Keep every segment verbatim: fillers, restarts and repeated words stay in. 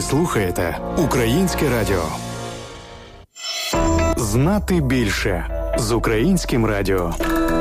слухаєте Українське радіо. Знати більше з Українським радіо.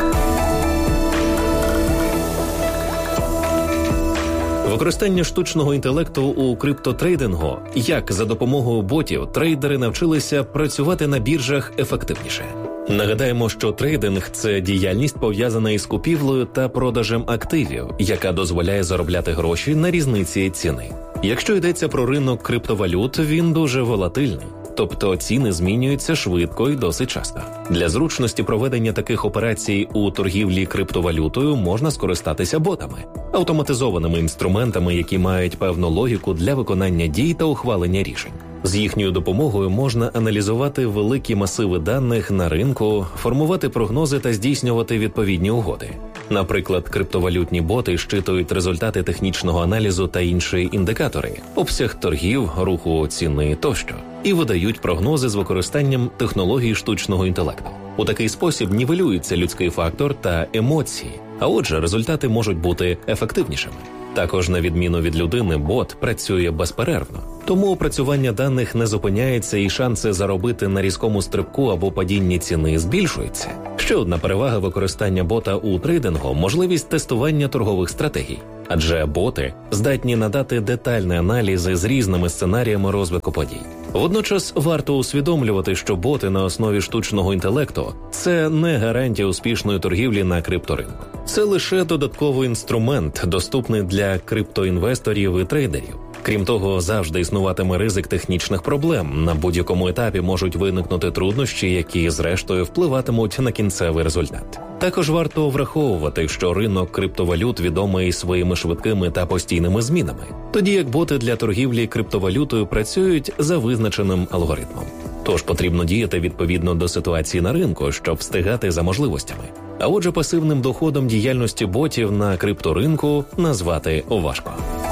Використання штучного інтелекту у криптотрейдингу. Як за допомогою ботів трейдери навчилися працювати на біржах ефективніше. Нагадаємо, що трейдинг – це діяльність, пов'язана із купівлею та продажем активів, яка дозволяє заробляти гроші на різниці ціни. Якщо йдеться про ринок криптовалют, він дуже волатильний. Тобто ціни змінюються швидко і досить часто. Для зручності проведення таких операцій у торгівлі криптовалютою можна скористатися ботами – автоматизованими інструментами, які мають певну логіку для виконання дій та ухвалення рішень. З їхньою допомогою можна аналізувати великі масиви даних на ринку, формувати прогнози та здійснювати відповідні угоди. Наприклад, криптовалютні боти щитують результати технічного аналізу та інші індикатори, обсяг торгів, руху ціни тощо, і видають прогнози з використанням технологій штучного інтелекту. У такий спосіб нівелюється людський фактор та емоції, а отже, результати можуть бути ефективнішими. Також, на відміну від людини, бот працює безперервно. Тому опрацювання даних не зупиняється і шанси заробити на різкому стрибку або падінні ціни збільшуються. Ще одна перевага використання бота у трейдингу – можливість тестування торгових стратегій. Адже боти здатні надати детальні аналізи з різними сценаріями розвитку подій. Водночас варто усвідомлювати, що боти на основі штучного інтелекту – це не гарантія успішної торгівлі на крипторинку. Це лише додатковий інструмент, доступний для криптоінвесторів і трейдерів. Крім того, завжди існуватиме ризик технічних проблем. На будь-якому етапі можуть виникнути труднощі, які, зрештою, впливатимуть на кінцевий результат. Також варто враховувати, що ринок криптовалют відомий своїми швидкими та постійними змінами, тоді як боти для торгівлі криптовалютою працюють за визначеним алгоритмом. Тож потрібно діяти відповідно до ситуації на ринку, щоб встигати за можливостями. А отже, пасивним доходом діяльності ботів на крипторинку назвати важко.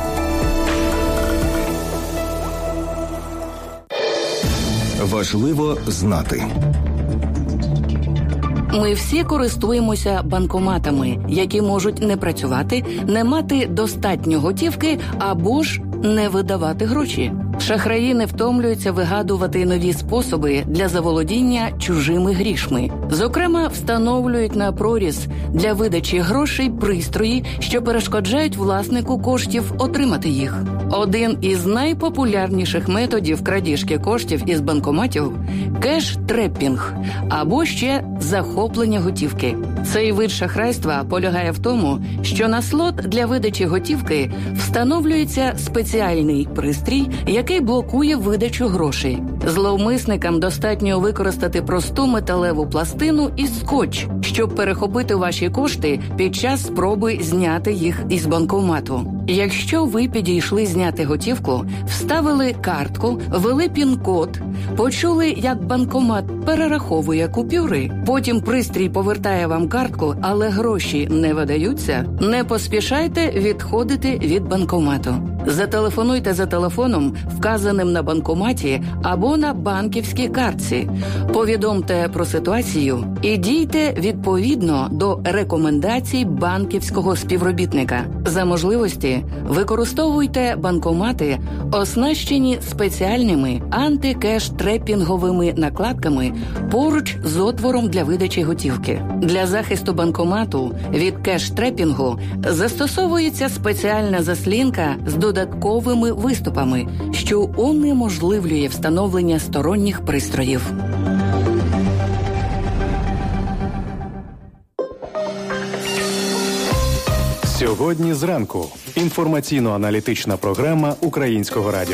Важливо знати. Ми всі користуємося банкоматами, які можуть не працювати, не мати достатньо готівки або ж не видавати гроші. Шахраї не втомлюються вигадувати нові способи для заволодіння чужими грішми. Зокрема, встановлюють на проріз для видачі грошей пристрої, що перешкоджають власнику коштів отримати їх. Один із найпопулярніших методів крадіжки коштів із банкоматів – кеш-трепінг, або ще захоплення готівки. Цей вид шахрайства полягає в тому, що на слот для видачі готівки встановлюється спеціальний пристрій, який блокує видачу грошей. Зловмисникам достатньо використати просту металеву пластину і скотч, щоб перехопити ваші кошти під час спроби зняти їх із банкомату. Якщо ви підійшли зняти готівку, вставили картку, ввели пін-код, почули, як банкомат перераховує купюри, потім пристрій повертає вам картку, але гроші не видаються, не поспішайте відходити від банкомату. Зателефонуйте за телефоном, вказаним на банкоматі або на банківській картці. Повідомте про ситуацію і дійте відповідно до рекомендацій банківського співробітника. За можливості використовуйте банкомати, оснащені спеціальними антикеш-трепінговими накладками поруч з отвором для видачі готівки. Для захисту банкомату від кеш-трепінгу застосовується спеціальна заслінка з додатковими виступами, що унеможливлює встановлення сторонніх пристроїв. Сьогодні зранку. Інформаційно-аналітична програма Українського радіо.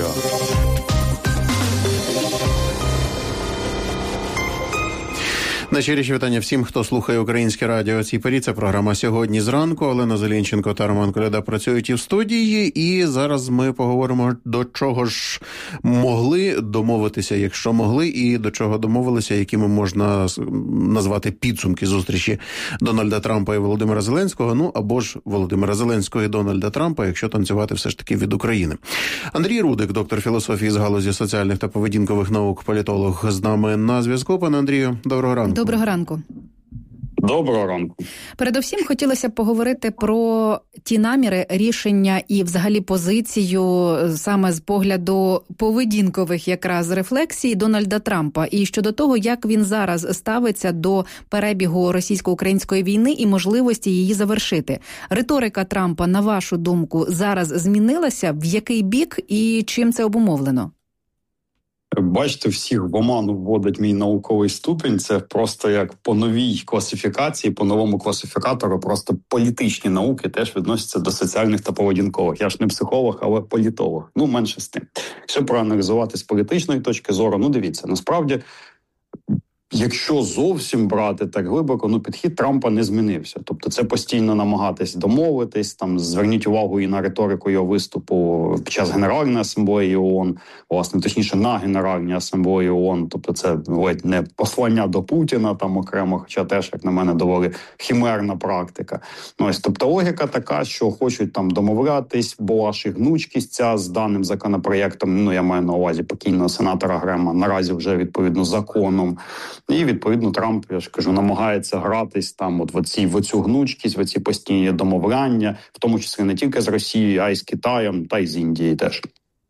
Найщиріші вітання всім, хто слухає Українське радіо. Цій порі це програма «Сьогодні зранку». Олена Зелінченко та Роман Коляда працюють і в студії. І зараз ми поговоримо, до чого ж могли домовитися, якщо могли, і до чого домовилися, якими можна назвати підсумки зустрічі Дональда Трампа і Володимира Зеленського. Ну, або ж Володимира Зеленського і Дональда Трампа, якщо танцювати все ж таки від України. Андрій Рудик, доктор філософії з галузі соціальних та поведінкових наук, політолог, з нами на зв'язку. Пане Андрію, доброго ранку. Доброго ранку. Доброго ранку. Передусім, хотілося б поговорити про ті наміри, рішення і взагалі позицію саме з погляду поведінкових якраз рефлексій Дональда Трампа і щодо того, як він зараз ставиться до перебігу російсько-української війни і можливості її завершити. Риторика Трампа, на вашу думку, зараз змінилася? В який бік і чим це обумовлено? Бачите, всіх в оману вводить мій науковий ступінь. Це просто як по новій класифікації, по новому класифікатору, просто політичні науки теж відносяться до соціальних та поведінкових. Я ж не психолог, але політолог. Ну, менше з тим. Якщо проаналізувати з політичної точки зору, ну дивіться, насправді, якщо зовсім брати так глибоко, ну підхід Трампа не змінився. Тобто це постійно намагатись домовитись, там зверніть увагу і на риторику його виступу під час Генеральної асамблеї ООН, власне, точніше на Генеральній асамблеї ООН, тобто це ледь не послання до Путіна там окремо, хоча теж, як на мене, доволі химерна практика. Ось, тобто логіка така, що хочуть там домовлятись, була ж і гнучкість ця з даним законопроєктом, ну я маю на увазі покійного сенатора Грема, наразі вже відповідно законом. І, відповідно, Трамп, я ж кажу, намагається гратись там от в, оці, в оцю гнучкість, в оці постійні домовляння, в тому числі не тільки з Росією, а й з Китаєм, та й з Індією теж.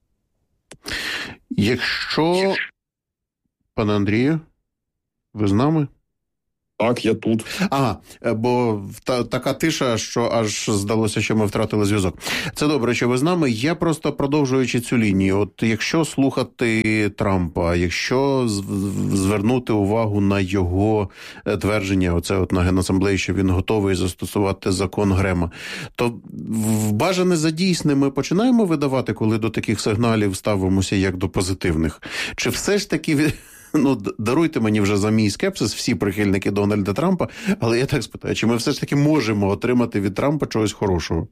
Якщо, пане Андрію, ви з нами? Так, я тут. Ага, бо та, така тиша, що аж здалося, що ми втратили зв'язок. Це добре, що ви з нами. Я просто, продовжуючи цю лінію, от якщо слухати Трампа, якщо звернути увагу на його твердження, оце от на Генасамблеї, що він готовий застосувати закон Грема, то в бажане за дійсне ми починаємо видавати, коли до таких сигналів ставимося як до позитивних? Чи все ж таки... Ну, даруйте мені вже за мій скепсис, всі прихильники Дональда Трампа, але я так спитаю, чи ми все ж таки можемо отримати від Трампа чогось хорошого?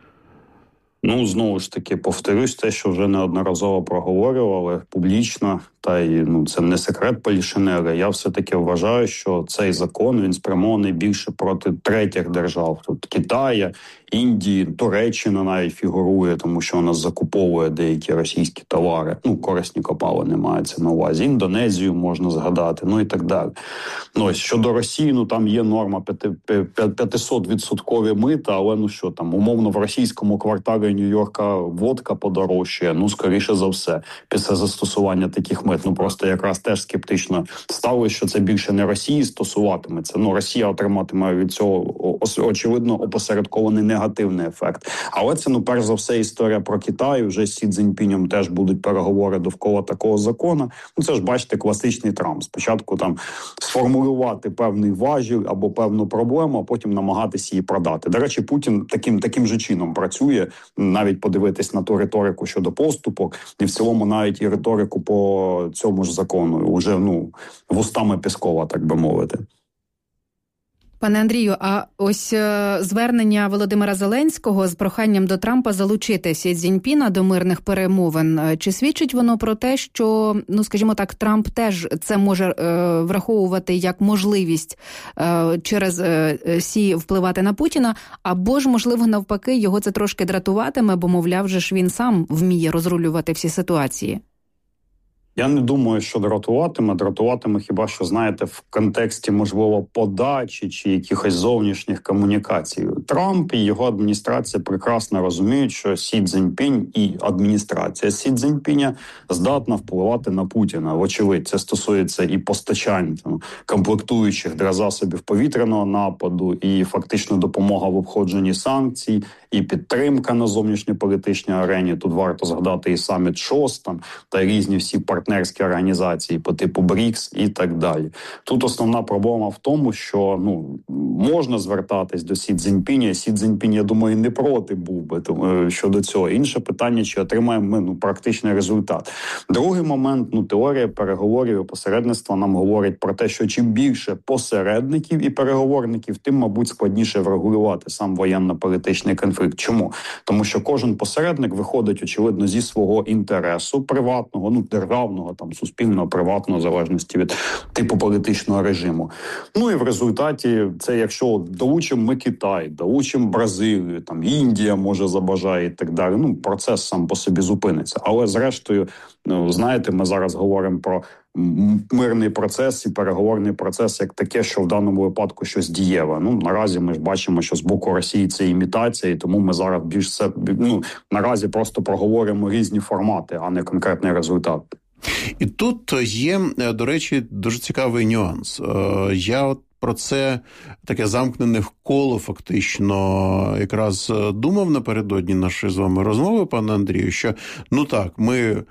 Ну, знову ж таки, повторюсь те, що вже неодноразово проговорювали публічно, та й ну, це не секрет полішинели. Я все-таки вважаю, що цей закон, він спрямований більше проти третіх держав. Тут Китая, Індії, Туреччина навіть фігурує, тому що вона закуповує деякі російські товари. Ну, корисні копалини мається на увазі. Індонезію можна згадати, ну і так далі. Ну, ось щодо Росії, ну там є норма п'ятсот відсотків мита, але ну що там, умовно в російському кварталі Нью-Йорка водка подорожчає, ну, скоріше за все, після застосування таких мит. Ну, просто якраз теж скептично ставлю, що це більше не Росії стосуватиметься. Ну, Росія отриматиме від цього, очевидно, опосередкований негативний ефект. Але це, ну, перш за все, історія про Китай. Вже з Сі Цзіньпінем теж будуть переговори довкола такого закону. Ну, це ж, бачите, класичний Трамп. Спочатку там сформулювати певний важіль або певну проблему, а потім намагатися її продати. До речі, Путін таким, таким же чином працює. Навіть подивитись на ту риторику щодо поступок, і в цілому навіть і риторику по цьому ж закону, уже, ну, вустами Пєскова, так би мовити. Пане Андрію, а ось е, звернення Володимира Зеленського з проханням до Трампа залучити Сі Цзіньпіна до мирних перемовин, чи свідчить воно про те, що, ну, скажімо так, Трамп теж це може е, враховувати як можливість е, через е, Сі впливати на Путіна, або ж, можливо, навпаки, його це трошки дратуватиме, бо, мовляв, же ж він сам вміє розрулювати всі ситуації? Я не думаю, що дратуватиме. Дратуватиме хіба що, знаєте, в контексті, можливо, подачі чи якихось зовнішніх комунікацій. Трамп і його адміністрація прекрасно розуміють, що Сі Цзіньпінь і адміністрація Сі Цзіньпіня здатна впливати на Путіна. Вочевидь, це стосується і постачань там, комплектуючих для засобів повітряного нападу, і фактично допомога в обходженні санкцій, і підтримка на зовнішньополітичній арені. Тут варто згадати і саміт ШОС, там, та різні всі партнерські організації по типу БРІКС і так далі. Тут основна проблема в тому, що ну можна звертатись до Сі Цзіньпіня. Сі Цзіньпінь, я думаю, не проти був би тому, щодо цього. Інше питання, чи отримаємо ми ну, практичний результат. Другий момент, ну теорія переговорів і посередництва нам говорить про те, що чим більше посередників і переговорників, тим, мабуть, складніше врегулювати сам воєнно-політичний конфлікт. Чому? Тому що кожен посередник виходить, очевидно, зі свого інтересу приватного, ну, державного, там, суспільного, приватного, в залежності від типу політичного режиму. Ну і в результаті це, якщо долучимо ми Китай, долучимо Бразилію, там, Індія, може, забажає і так далі, ну, процес сам по собі зупиниться. Але, зрештою, ну, знаєте, ми зараз говоримо про мирний процес і переговорний процес як таке, що в даному випадку щось дієве. Ну, наразі ми ж бачимо, що з боку Росії це імітація, і тому ми зараз більш все, ну, наразі просто проговоримо різні формати, а не конкретний результат. І тут є, до речі, дуже цікавий нюанс. Я от про це таке замкнене в коло фактично якраз думав напередодні нашої з вами розмови, пане Андрію, що, ну так, ми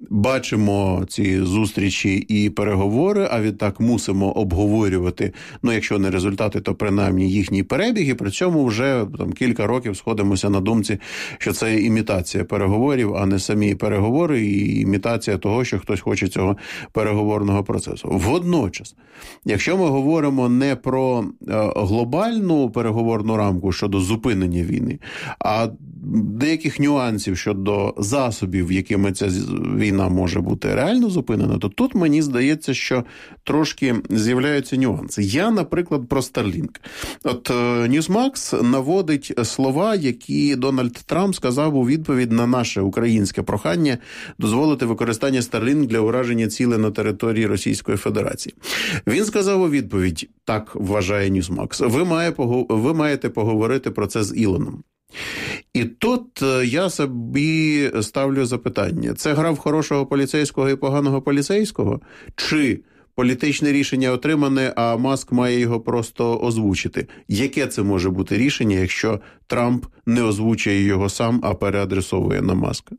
бачимо ці зустрічі і переговори, а відтак мусимо обговорювати, ну, якщо не результати, то принаймні їхній перебіг, і при цьому вже там кілька років сходимося на думці, що це імітація переговорів, а не самі переговори, і імітація того, що хтось хоче цього переговорного процесу. Водночас, якщо ми говоримо не про глобальну переговорну рамку щодо зупинення війни, а деяких нюансів щодо засобів, якими ця війна може бути реально зупинена, то тут мені здається, що трошки з'являються нюанси. Я, наприклад, про Starlink. От Newsmax наводить слова, які Дональд Трамп сказав у відповідь на наше українське прохання дозволити використання Starlink для ураження цілей на території Російської Федерації. Він сказав у відповідь, так вважає Newsmax, ви, має, ви маєте поговорити про це з Ілоном. І тут я собі ставлю запитання. Це гра в хорошого поліцейського і поганого поліцейського? Чи політичне рішення отримане, а Маск має його просто озвучити? Яке це може бути рішення, якщо Трамп не озвучує його сам, а переадресовує на Маска?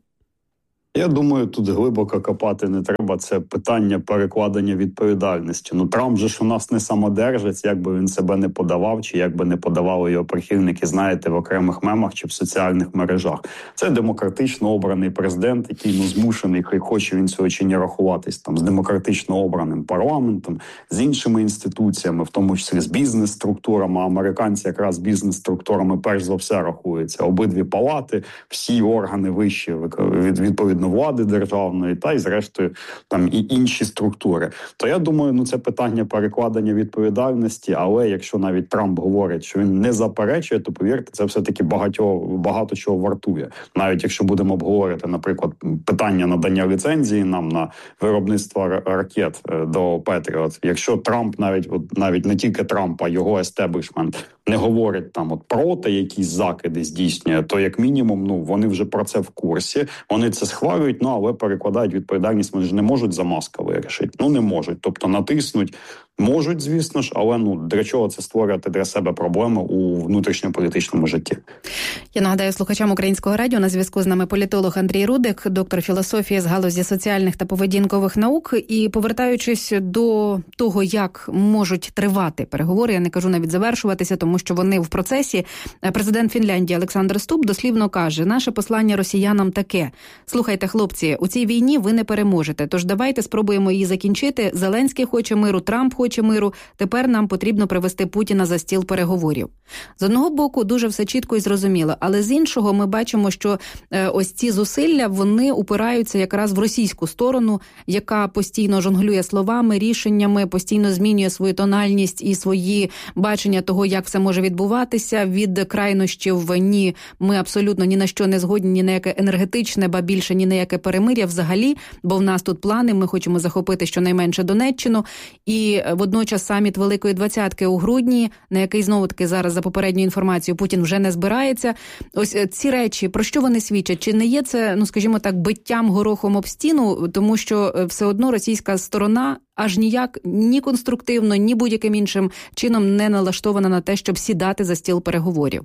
Я думаю, тут глибоко копати не треба. Це питання перекладення відповідальності. Ну, Трамп же ж у нас не самодержець, як би він себе не подавав, чи як би не подавали його прихильники, знаєте, в окремих мемах чи в соціальних мережах. Це демократично обраний президент, який, ну, змушений, хай хоче він цього чи не рахуватись, там, з демократично обраним парламентом, з іншими інституціями, в тому числі з бізнес-структурами. А американці якраз з бізнес-структурами перш за все рахуються. Обидві палати, всі органи вищі, відповідно, влади державної, та й зрештою там і інші структури. То я думаю, ну це питання перекладення відповідальності, але якщо навіть Трамп говорить, що він не заперечує, то повірте, це все-таки багато, багато чого вартує. Навіть якщо будемо обговорити, наприклад, питання надання ліцензії нам на виробництво ракет до Петріот. Якщо Трамп навіть, от, навіть не тільки Трамп, а його естеблішмент не говорить там от проти якісь закиди здійснює, то як мінімум, ну вони вже про це в курсі, вони це схвалюють, ну але перекладають відповідальність, вони ж не можуть за Маска вирішити. Ну не можуть, тобто натиснуть. Можуть, звісно ж, але ну для чого це створювати для себе проблеми у внутрішньополітичному житті? Я нагадаю слухачам Українського радіо, на зв'язку з нами політолог Андрій Рудик, доктор філософії з галузі соціальних та поведінкових наук. І повертаючись до того, як можуть тривати переговори, я не кажу навіть завершуватися, тому що вони в процесі, президент Фінляндії Олександр Стуб дослівно каже, наше послання росіянам таке: слухайте, хлопці, у цій війні ви не переможете, тож давайте спробуємо її закінчити. Зеленський хоче миру, Трамп хоче миру, тепер нам потрібно привести Путіна за стіл переговорів. З одного боку, дуже все чітко і зрозуміло, але з іншого ми бачимо, що е, ось ці зусилля, вони упираються якраз в російську сторону, яка постійно жонглює словами, рішеннями, постійно змінює свою тональність і свої бачення того, як все може відбуватися. Від крайнощів ні, ми абсолютно ні на що не згодні, ні на яке енергетичне, ба більше ні на яке перемир'я взагалі, бо в нас тут плани, ми хочемо захопити щонайменше Донеччину. І водночас саміт Великої Двадцятки у грудні, на який знову-таки зараз за попередньою інформацією Путін вже не збирається. Ось ці речі, про що вони свідчать? Чи не є це, ну скажімо так, биттям горохом об стіну, тому що все одно російська сторона аж ніяк ні конструктивно, ні будь-яким іншим чином не налаштована на те, щоб сідати за стіл переговорів?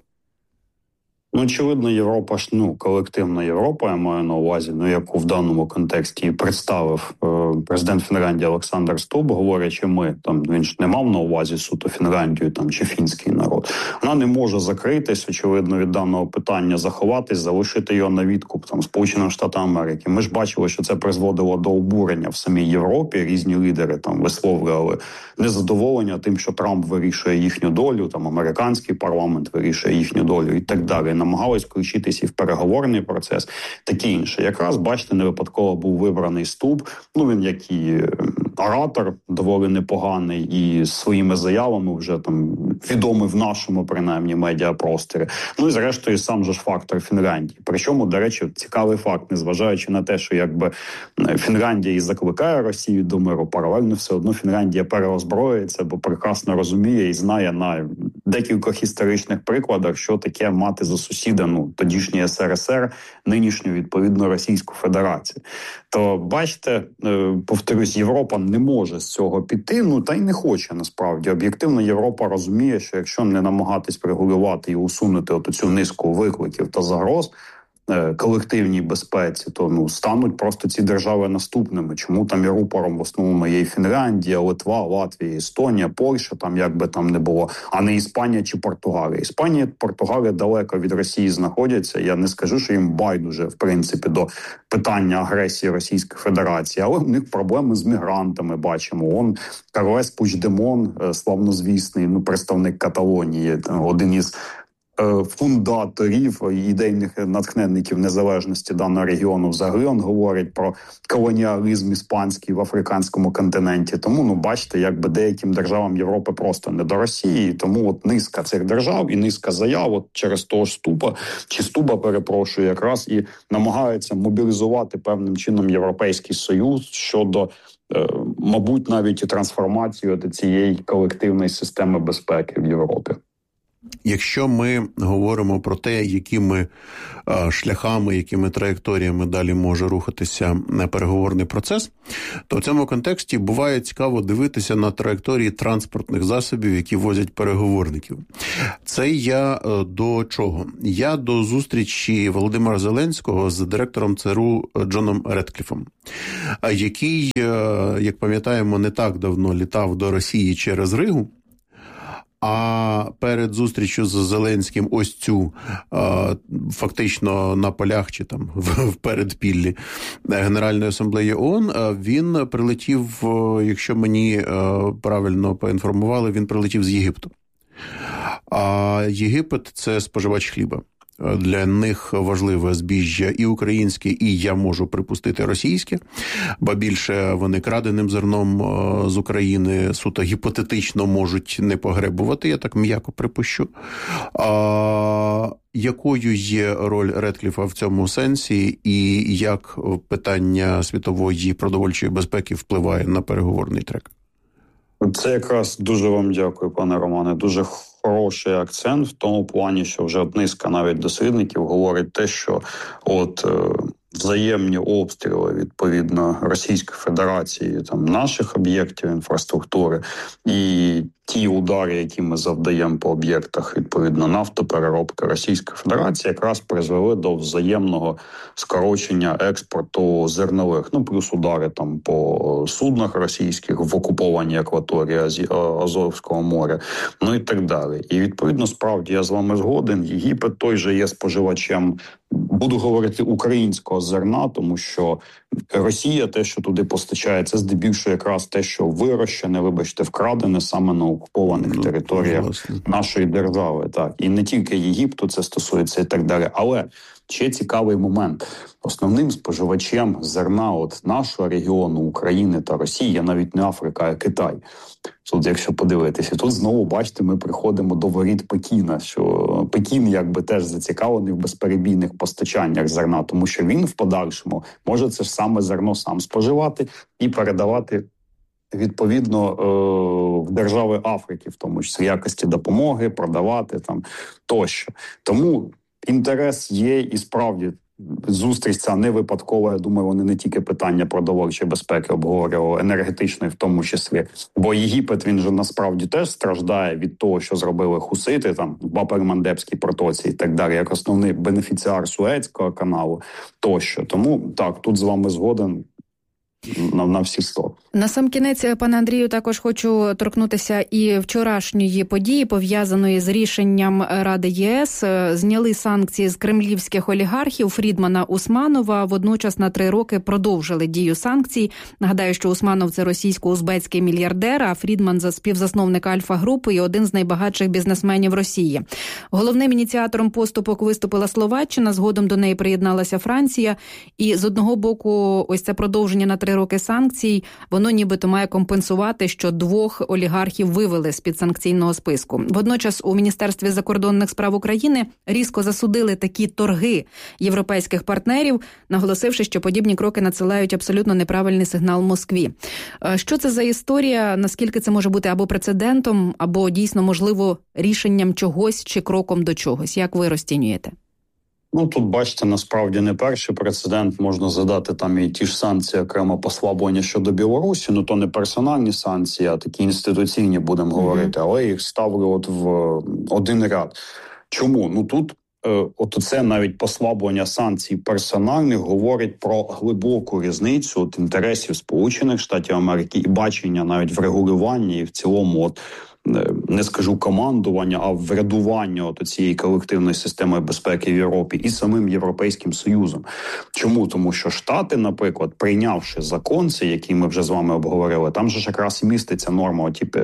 Ну, очевидно, Європа ж, ну, колективна Європа, я маю на увазі, ну, яку в даному контексті представив е, президент Фінляндії Олександр Стуб, говорячи ми, там, він ж не мав на увазі суто Фінляндію, там, чи фінський народ. Вона не може закритись, очевидно, від даного питання, заховатись, залишити його на відкуп, там, Сполученим Штатам Америки. Ми ж бачили, що це призводило до обурення в самій Європі, різні лідери, там, висловлювали незадоволення тим, що Трамп вирішує їхню долю, там, американський парламент вирішує їхню долю і так далі. Намагалась включитися і в переговорний процес, таке інше. Якраз, бачите, не випадково був вибраний Стуб. Ну, він як і оратор доволі непоганий, і своїми заявами вже там відомий в нашому, принаймні, медіапросторі. Ну і зрештою сам же ж фактор Фінляндії. Причому, до речі, цікавий факт, незважаючи на те, що якби Фінляндія і закликає Росію до миру, паралельно все одно Фінляндія переозброюється, бо прекрасно розуміє і знає на декількох історичних прикладах, що таке мати за сусіда, ну, тодішній ес ер ес ер, нинішню, відповідно, Російську Федерацію. То, бачите, повторюсь, Європа не може з цього піти, ну, та й не хоче, насправді. Об'єктивно, Європа розуміє, що якщо не намагатись регулювати і усунути от цю низку викликів та загроз колективній безпеці, то ну стануть просто ці держави наступними. Чому там і рупором в основному є і Фінляндія, Литва, Латвія, Естонія, Польща, там як би там не було, а не Іспанія чи Португалія. Іспанія, Португалія далеко від Росії знаходяться. Я не скажу, що їм байдуже, в принципі, до питання агресії Російської Федерації, але в них проблеми з мігрантами бачимо. Он Карлес Пучдемон, славнозвісний, ну, представник Каталонії, один із фундаторів, ідейних натхненників незалежності даного регіону. Взагалі він говорить про колоніалізм іспанський в африканському континенті. Тому, ну, бачите, якби деяким державам Європи просто не до Росії. Тому от низка цих держав і низка заяв от через того ж Ступа, чи Стуба, перепрошую, якраз і намагаються мобілізувати певним чином Європейський Союз щодо, е, мабуть, навіть і трансформації цієї колективної системи безпеки в Європі. Якщо ми говоримо про те, якими шляхами, якими траєкторіями далі може рухатися переговорний процес, то в цьому контексті буває цікаво дивитися на траєкторії транспортних засобів, які возять переговорників. Це я до чого? Я до зустрічі Володимира Зеленського з директором це ер у Джоном Редкліфом, який, як пам'ятаємо, не так давно літав до Росії через Ригу. А перед зустрічю з Зеленським ось цю фактично на полях чи там в передпіллі Генеральної асамблеї ООН він прилетів, якщо мені правильно поінформували, він прилетів з Єгипту. А Єгипет – це споживач хліба. Для них важливе збіжжя і українське, і, я можу припустити, російське, бо більше вони краденим зерном з України суто гіпотетично можуть не погребувати, я так м'яко припущу. А якою є роль Редкліфа в цьому сенсі, і як питання світової продовольчої безпеки впливає на переговорний трек? Це якраз дуже вам дякую, пане Романе. Дуже хороший акцент в тому плані, що вже от низка навіть дослідників говорить те, що от е, взаємні обстріли, відповідно, Російської Федерації, там, наших об'єктів інфраструктури і ті удари, які ми завдаємо по об'єктах, відповідно, нафтопереробки Російської Федерації, якраз призвели до взаємного скорочення експорту зернових. Ну, плюс удари там по суднах російських в окупованій акваторії Азовського моря, ну і так далі. І, відповідно, справді, я з вами згоден, Єгипет той же є споживачем, буду говорити, українського зерна, тому що Росія, те, що туди постачає, це здебільшого якраз те, що вирощене, вибачте, вкрадене саме на окупованих ну, територіях власне. Нашої держави. Так. І не тільки Єгипту це стосується і так далі. Але ще цікавий момент. Основним споживачем зерна от нашого регіону, України та Росії, є навіть не Африка, а Китай. Тут, якщо подивитися, тут знову, бачите, ми приходимо до воріт Пекіна, що Пекін якби теж зацікавлений в безперебійних постачаннях зерна, тому що він в подальшому може це ж саме зерно сам споживати і передавати відповідно в держави Африки, в тому числі в якості допомоги, продавати там тощо. Тому інтерес є і справді зустріч ця не випадкова. Я думаю, вони не тільки питання продовольчої безпеки обговорювали, енергетичної в тому числі. Бо Єгипет, він же насправді теж страждає від того, що зробили хусити там в Баб-ель-Мандебській протоці і так далі, як основний бенефіціар Суецького каналу тощо. Тому так, тут з вами згоден. На, на всі сто. На сам кінець, пане Андрію, також хочу торкнутися і вчорашньої події, пов'язаної з рішенням Ради ЄС. Зняли санкції з кремлівських олігархів Фрідмана, Усманова. Водночас на три роки продовжили дію санкцій. Нагадаю, що Усманов – це російсько-узбецький мільярдер, а Фрідман – співзасновник Альфа-групи і один з найбагатших бізнесменів Росії. Головним ініціатором поступок виступила Словаччина, згодом до неї приєдналася Франція. І з одного боку, ось це продовження на три роки санкцій, воно воно нібито має компенсувати, що двох олігархів вивели з-під санкційного списку. Водночас у Міністерстві закордонних справ України різко засудили такі торги європейських партнерів, наголосивши, що подібні кроки надсилають абсолютно неправильний сигнал Москві. Що це за історія? Наскільки це може бути або прецедентом, або дійсно, можливо, рішенням чогось чи кроком до чогось? Як ви розцінюєте? Ну, тут, бачите, насправді не перший прецедент. Можна задати там і ті ж санкції, окремо послаблення щодо Білорусі. Ну, то не персональні санкції, а такі інституційні, будемо mm-hmm. говорити. Але їх ставили от в один ряд. Чому? Ну, тут е, от це навіть послаблення санкцій персональних говорить про глибоку різницю от інтересів Сполучених Штатів Америки і бачення навіть в регулюванні і в цілому от не скажу командування, а врядування от цієї колективної системи безпеки в Європі і самим Європейським Союзом. Чому? Тому що Штати, наприклад, прийнявши закон, цей, який ми вже з вами обговорили, там же ж якраз і міститься норма, типу,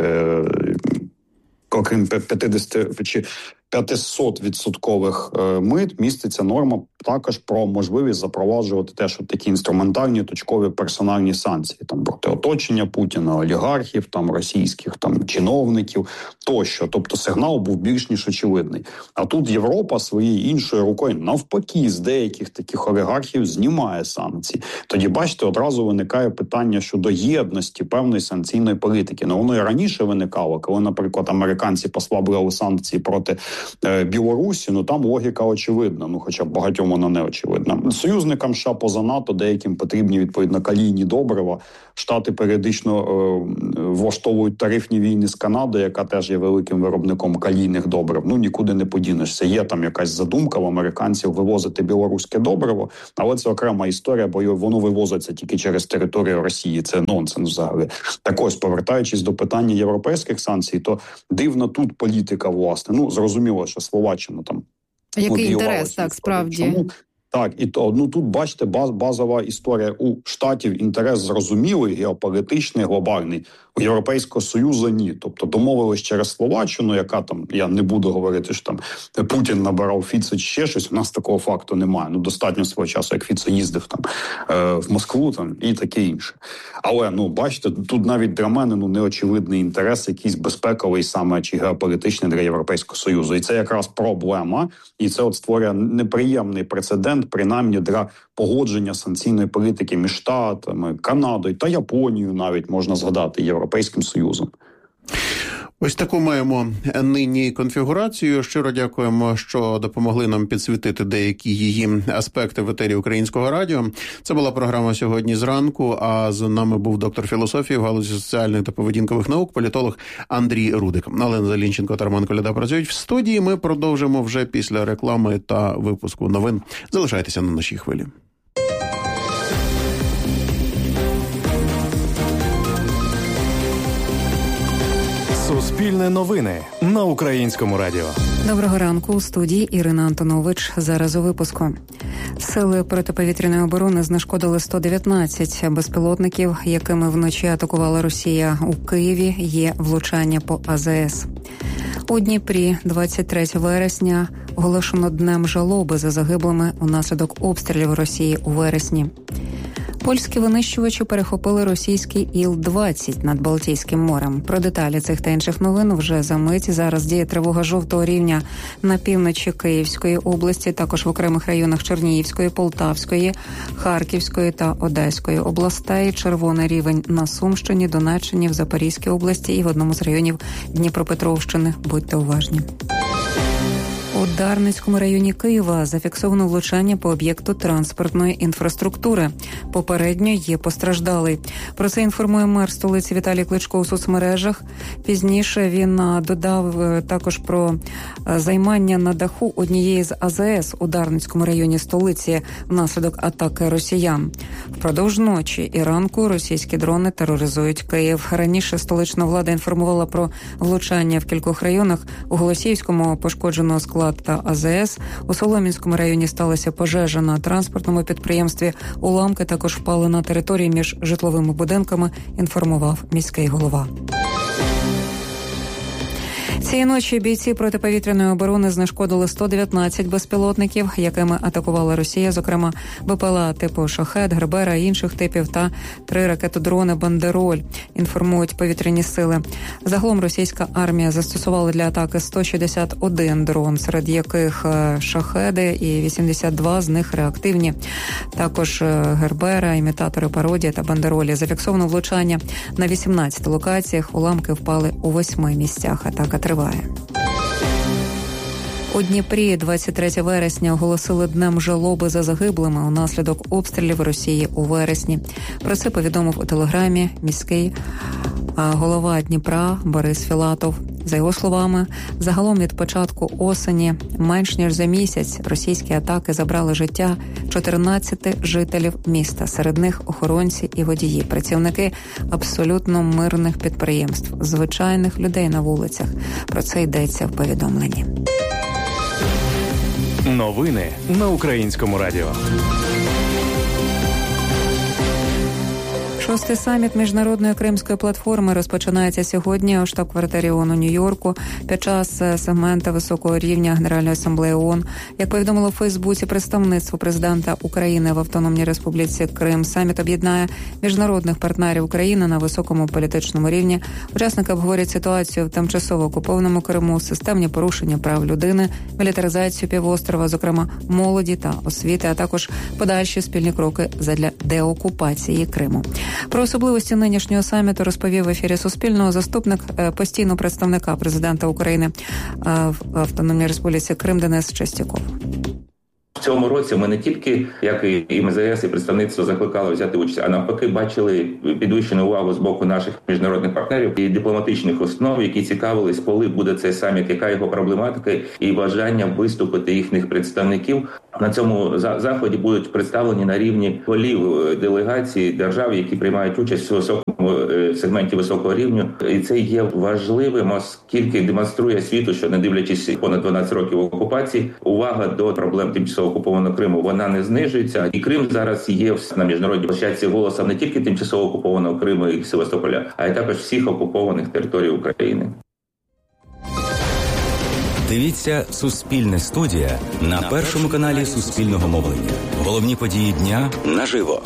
окрім п'ятдесят чи п'ятсот відсоткових мит, міститься норма також про можливість запроваджувати теж от такі інструментальні, точкові персональні санкції там проти оточення Путіна, олігархів, там російських там чиновників тощо. Тобто сигнал був більш ніж очевидний. А тут Європа своєю іншою рукою навпаки з деяких таких олігархів знімає санкції. Тоді, бачите, одразу виникає питання щодо єдності певної санкційної політики. Ну, воно і раніше виникало, коли, наприклад, американці послабили санкції проти е, Білорусі, ну там логіка очевидна, ну хоча б багатьом вона не очевидна. Союзникам США поза НАТО деяким потрібні, відповідно, калійні добрива. Штати періодично е, влаштовують тарифні війни з Канадою, яка теж є великим виробником калійних добрив. Ну, нікуди не подінешся. Є там якась задумка в американців вивозити білоруське добриво, але це окрема історія, бо воно вивозиться тільки через територію Росії. Це нонсенс взагалі. Так ось, повертаючись до питання європейських санкцій, то дивна тут політика, власне. Ну, зрозуміло, що Словаччина там... Який інтерес, так, справді? Чому? Так, і то, ну тут, бачите, баз, базова історія у Штатів, інтерес зрозумілий, геополітичний, глобальний. У Європейського Союзу ні. Тобто домовились через Словаччину, яка там, я не буду говорити, що там Путін набирав Фіцо чи ще щось, у нас такого факту немає. Ну, достатньо свого часу, як Фіцо їздив там е, в Москву там і таке інше. Але, ну, бачите, тут навіть для мене, ну, неочевидний інтерес, якийсь безпековий саме чи геополітичний для Європейського Союзу. І це якраз проблема, і це от створює неприємний прецедент, принаймні для погодження санкційної політики між Штатами, Канадою та Японією навіть можна згадати, Європейським Союзом. Ось таку маємо нині конфігурацію. Щиро дякуємо, що допомогли нам підсвітити деякі її аспекти в етері Українського радіо. Це була програма «Сьогодні зранку», а з нами був доктор філософії в галузі соціальних та поведінкових наук, політолог Андрій Рудик. Олена Залінченко та Роман Коляда працюють в студії. Ми продовжимо вже після реклами та випуску новин. Залишайтеся на нашій хвилі. Суспільне новини на Українському радіо. Доброго ранку. У студії Ірина Антонович. Зараз у випуску. Сили протиповітряної оборони знешкодили сто дев'ятнадцять безпілотників, якими вночі атакувала Росія. У Києві є влучання по А З С. У Дніпрі двадцять третього вересня оголошено днем жалоби за загиблими унаслідок обстрілів Росії у вересні. Польські винищувачі перехопили російський Іл двадцять над Балтійським морем. Про деталі цих та інших новин вже за мить. Зараз діє тривога жовтого рівня на півночі Київської області, також в окремих районах Чернігівської, Полтавської, Харківської та Одеської областей. Червоний рівень на Сумщині, Донеччині, в Запорізькій області і в одному з районів Дніпропетровщини. Будьте уважні. У Дарницькому районі Києва зафіксовано влучання по об'єкту транспортної інфраструктури. Попередньо є постраждалий. Про це інформує мер столиці Віталій Кличко у соцмережах. Пізніше він додав також про займання на даху однієї з А З С у Дарницькому районі столиці внаслідок атаки росіян. Впродовж ночі і ранку російські дрони тероризують Київ. Раніше столична влада інформувала про влучання в кількох районах. У Голосіївському пошкоджено склад та А З С. У Солом'янському районі сталася пожежа на транспортному підприємстві. Уламки також впали на території між житловими будинками, інформував міський голова. Цієї ночі бійці протиповітряної оборони знешкодили сто дев'ятнадцять безпілотників, якими атакувала Росія, зокрема БПЛА типу «Шахед», «Гербера» і інших типів та три ракетодрони «Бандероль», інформують повітряні сили. Загалом російська армія застосувала для атаки сто шістдесят один дрон, серед яких «Шахеди» і вісімдесят два з них реактивні. Також «Гербера», імітатори пародії та «Бандеролі». Зафіксовано влучання на вісімнадцяти локаціях, уламки впали у восьми місцях. Атака триває. У Дніпрі двадцять третього вересня оголосили днем жалоби за загиблими унаслідок обстрілів Росії у вересні. Про це повідомив у телеграмі міський голова Дніпра Борис Філатов. За його словами, загалом від початку осені менш ніж за місяць російські атаки забрали життя чотирнадцяти жителів міста. Серед них охоронці і водії, працівники абсолютно мирних підприємств, звичайних людей на вулицях. Про це йдеться в повідомленні. Новини на Українському радіо. Шостий саміт Міжнародної Кримської платформи розпочинається сьогодні у штаб-квартирі ООН у Нью-Йорку під час сегмента високого рівня Генеральної асамблеї ООН. Як повідомило в Фейсбуці представництво президента України в Автономній Республіці Крим, саміт об'єднає міжнародних партнерів України на високому політичному рівні. Учасники обговорять ситуацію в тимчасово окупованому Криму, системні порушення прав людини, мілітаризацію півострова, зокрема молоді та освіти, а також подальші спільні кроки задля деокупації Криму. Про особливості нинішнього саміту розповів в ефірі Суспільного заступник постійного представника президента України в Автономній Республіці Крим Денис Чистяков. В цьому році ми не тільки, як і ем зе ес, і представництво закликали взяти участь, а навпаки бачили підвищену увагу з боку наших міжнародних партнерів і дипломатичних установ, які цікавились, коли буде цей саміт, яка його проблематика, і бажання виступити їхніх представників. На цьому заході будуть представлені на рівні голів делегацій держав, які приймають участь у високому сегменті високого рівня. І це є важливим, оскільки демонструє світу, що не дивлячись понад дванадцять років окупації, увага до проблем тимчасово окупованого Криму, вона не знижується. І Крим зараз є на міжнародній площадці голосом не тільки тимчасово окупованого Криму і Севастополя, а й також всіх окупованих територій України. Дивіться «Суспільне студія» на першому каналі Суспільного мовлення. Головні події дня наживо.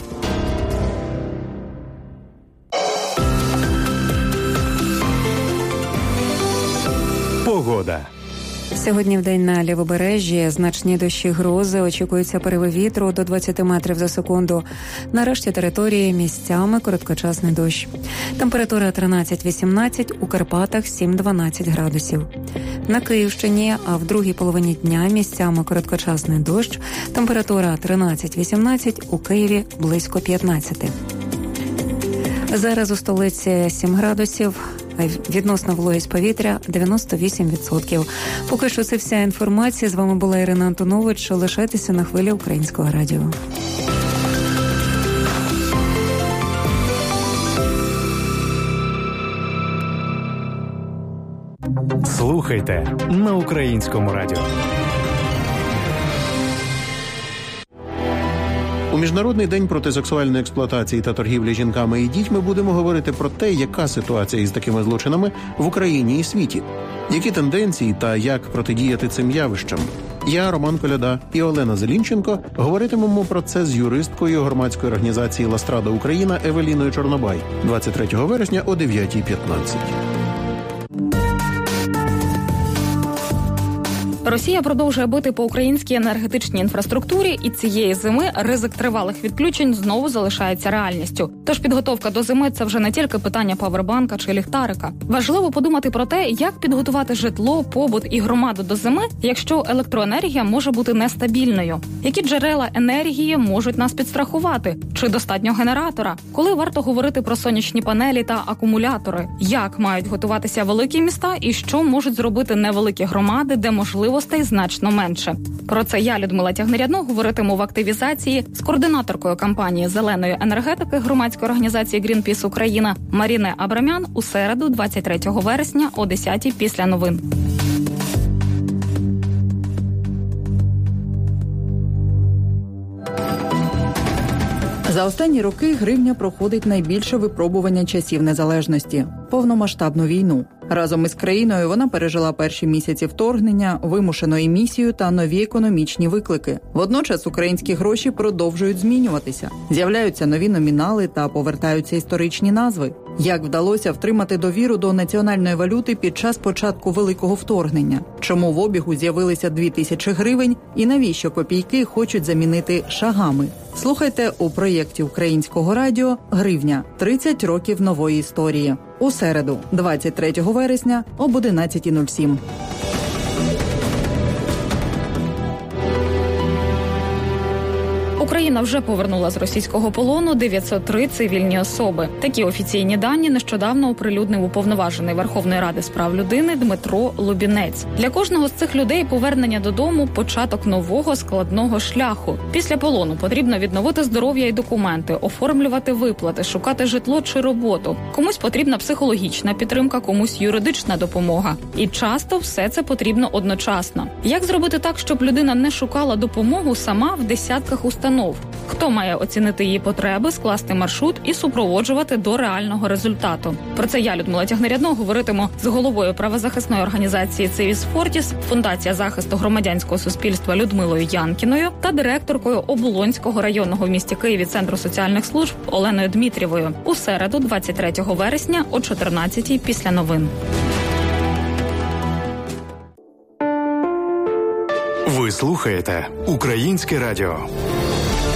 Погода. Сьогодні вдень на лівобережжі значні дощі, грози, очікуються пориви вітру до двадцять метрів за секунду. На решті території місцями короткочасний дощ. Температура тринадцять-вісімнадцять, у Карпатах сім-дванадцять градусів. На Київщині, а в другій половині дня місцями короткочасний дощ. Температура тринадцять-вісімнадцять, у Києві близько п'ятнадцять. Зараз у столиці сім градусів. Відносна вологість повітря дев'яносто вісім відсотків. Поки що це вся інформація. З вами була Ірина Антонович. Лишайтеся на хвилі Українського радіо. Слухайте на Українському радіо. У Міжнародний день проти сексуальної експлуатації та торгівлі жінками і дітьми будемо говорити про те, яка ситуація із такими злочинами в Україні і світі, які тенденції та як протидіяти цим явищам. Я, Роман Коляда і Олена Зелінченко говоритимемо про це з юристкою громадської організації «Ластрада Україна» Евеліною Чорнобай двадцять третього вересня о дев'ятій п'ятнадцять. Росія продовжує бити по українській енергетичній інфраструктурі, і цієї зими ризик тривалих відключень знову залишається реальністю. Тож підготовка до зими – це вже не тільки питання павербанка чи ліхтарика. Важливо подумати про те, як підготувати житло, побут і громаду до зими, якщо електроенергія може бути нестабільною. Які джерела енергії можуть нас підстрахувати? Чи достатньо генератора? Коли варто говорити про сонячні панелі та акумулятори? Як мають готуватися великі міста і що можуть зробити невеликі громади, де можливо значно менше. Про це я, Людмила Тягнерядно, говоритиму в активізації з координаторкою кампанії зеленої енергетики громадської організації «Грінпіс Україна» Маріне Абрамян у середу, двадцять третього вересня о десятій після новин. За останні роки гривня проходить найбільше випробування часів незалежності – повномасштабну війну. Разом із країною вона пережила перші місяці вторгнення, вимушену емісію та нові економічні виклики. Водночас українські гроші продовжують змінюватися. З'являються нові номінали та повертаються історичні назви. Як вдалося втримати довіру до національної валюти під час початку великого вторгнення? Чому в обігу з'явилися дві тисячі гривень і навіщо копійки хочуть замінити шагами? Слухайте у проєкті Українського радіо «Гривня. тридцять років нової історії». У середу, двадцять третього вересня об одинадцята нуль сім. Україна вже повернула з російського полону дев'ятсот три цивільні особи. Такі офіційні дані нещодавно оприлюднив уповноважений Верховної Ради з прав людини Дмитро Лубінець. Для кожного з цих людей повернення додому – початок нового складного шляху. Після полону потрібно відновити здоров'я і документи, оформлювати виплати, шукати житло чи роботу. Комусь потрібна психологічна підтримка, комусь юридична допомога. І часто все це потрібно одночасно. Як зробити так, щоб людина не шукала допомогу сама в десятках установ? Хто має оцінити її потреби, скласти маршрут і супроводжувати до реального результату? Про це я, Людмила Тягнерядно, говоритиму з головою правозахисної організації «Цивіс Фортіс», Фундація захисту громадянського суспільства Людмилою Янкіною та директоркою Оболонського районного в місті Києві Центру соціальних служб Оленою Дмитрієвою у середу, двадцять третього вересня о чотирнадцятій після новин. Ви слухаєте Українське радіо.